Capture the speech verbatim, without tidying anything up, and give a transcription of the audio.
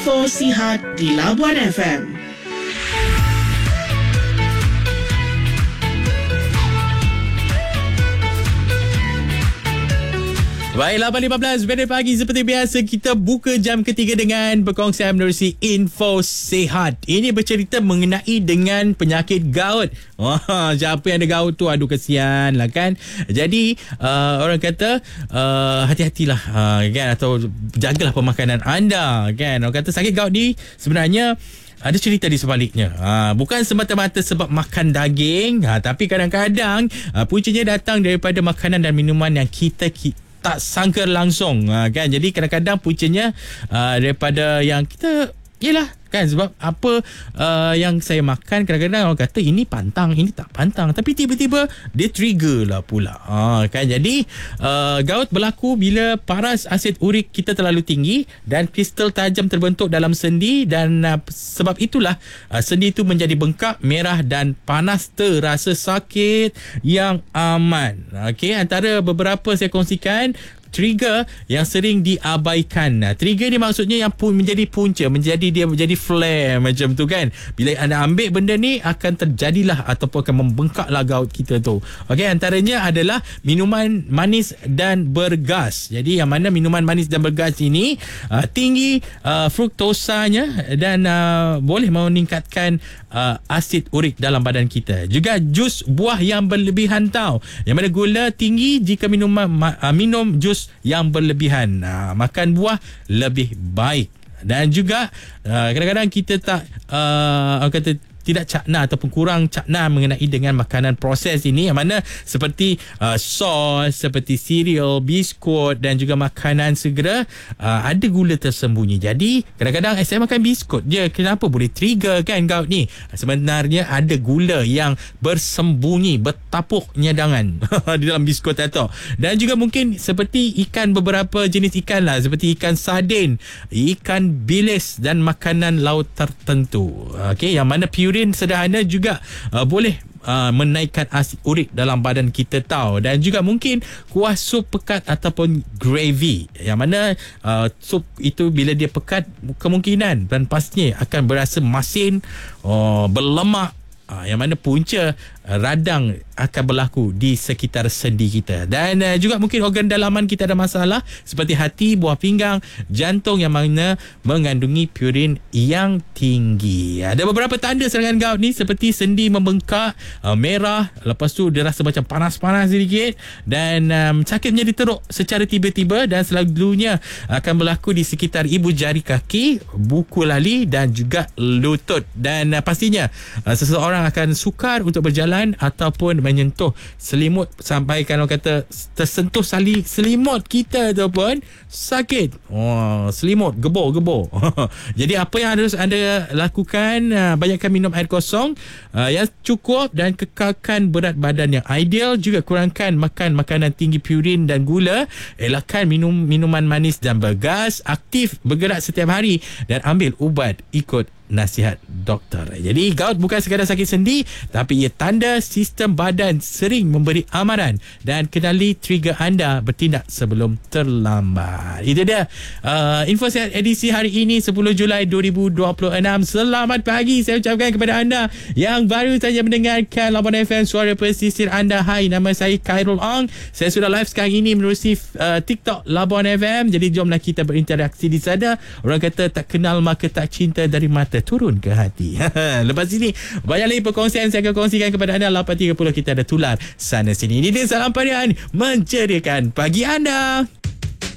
Info Sihat di Labuan F M. Baik, lapan lima belas minit pagi seperti biasa kita buka jam ketiga dengan perkongsian menerusi Info Sihat. Ini bercerita mengenai dengan penyakit gout. Wah, siapa yang ada gout tu, aduh kesian lah kan. Jadi uh, orang kata uh, hati-hatilah uh, kan, atau jagalah pemakanan anda kan. Orang kata sakit gout ni sebenarnya ada cerita di sebaliknya. Ha, bukan semata-mata sebab makan daging, ha, tapi kadang-kadang ha, puncanya datang daripada makanan dan minuman yang kita, kita tak sangka langsung, ha, kan. Jadi kadang-kadang puncanya uh, daripada yang kita, yelah kan, sebab apa uh, yang saya makan, kadang-kadang orang kata ini pantang, ini tak pantang, tapi tiba-tiba dia trigger lah pula, ha, kan. Jadi uh, gout berlaku bila paras asid urik kita terlalu tinggi dan kristal tajam terbentuk dalam sendi, dan uh, sebab itulah uh, sendi itu menjadi bengkak, merah dan panas, terasa sakit yang aman. Okey, antara beberapa saya kongsikan trigger yang sering diabaikan. Nah, trigger ni maksudnya yang pun menjadi punca, menjadi dia menjadi flare macam tu kan. Bila anda ambil benda ni akan terjadilah ataupun akan membengkaklah gout kita tu. Okey, antaranya adalah minuman manis dan bergas. Jadi yang mana minuman manis dan bergas ini uh, tinggi uh, fruktosanya dan uh, boleh meningkatkan uh, asid urik dalam badan kita. Juga jus buah yang berlebihan tau. Yang mana gula tinggi jika minum uh, minum jus yang berlebihan. Nah, makan buah lebih baik. Dan juga uh, kadang-kadang kita tak uh, orang kata tidak cakna ataupun kurang cakna mengenai dengan makanan proses ini, yang mana seperti uh, sos, seperti cereal, biskut dan juga makanan segera uh, ada gula tersembunyi. Jadi kadang-kadang eh, saya makan biskut je, kenapa boleh trigger kan gout ni? Sebenarnya ada gula yang bersembunyi, bertapuk nyadangan di dalam biskut atau. Dan juga mungkin seperti ikan, beberapa jenis ikan lah, seperti ikan sardin, ikan bilis dan makanan laut tertentu. Okey, yang mana purin sederhana juga uh, boleh uh, menaikkan asid urik dalam badan kita tahu. Dan juga mungkin kuah sup pekat ataupun gravy, yang mana uh, sup itu bila dia pekat kemungkinan dan pastinya akan berasa masin, uh, berlemak, uh, yang mana punca uh, radang akan berlaku di sekitar sendi kita. Dan uh, juga mungkin organ dalaman kita ada masalah seperti hati, buah pinggang, jantung, yang mana mengandungi purin yang tinggi. Ada beberapa tanda serangan gout ni seperti sendi membengkak, uh, merah, lepas tu dia rasa macam panas-panas sedikit, dan um, sakit menjadi teruk secara tiba-tiba dan selalunya akan berlaku di sekitar ibu jari kaki, buku lali dan juga lutut. Dan uh, pastinya uh, seseorang akan sukar untuk berjalan ataupun menyentuh selimut, sampai kan orang kata tersentuh sali selimut kita tu pun sakit. Oh, selimut gebor-gebor. Jadi apa yang harus anda lakukan, uh, banyakkan minum air kosong uh, yang cukup dan kekalkan berat badan yang ideal. Juga kurangkan makan makanan tinggi purin dan gula, elakkan minum minuman manis dan bergas, aktif bergerak setiap hari dan ambil ubat ikut nasihat doktor. Jadi gout bukan sekadar sakit sendi, tapi ia tanda sistem badan sering memberi amaran, dan kenali trigger anda bertindak sebelum terlambat. Itu dia uh, Info Sihat edisi hari ini sepuluh Julai dua ribu dua puluh enam. Selamat pagi saya ucapkan kepada anda yang baru saja mendengarkan Labuan F M, suara pesisir anda. Hai, nama saya Khairul Ong. Saya sudah live sekarang ini menerusi uh, TikTok Labuan F M. Jadi jomlah kita berinteraksi di sana. Orang kata tak kenal maka tak cinta, dari mata turun ke hati. Lepas ini banyak lagi perkongsian saya akan kongsikan kepada anda. Lapan tiga puluh kita ada tular sana sini. Ini dia Salam Parian menceriakan pagi anda.